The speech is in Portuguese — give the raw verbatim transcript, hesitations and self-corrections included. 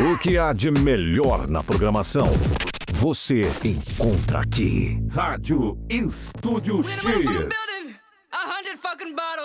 O que há de melhor na programação, você encontra aqui. Rádio Estúdio X. A hundred fucking bottles.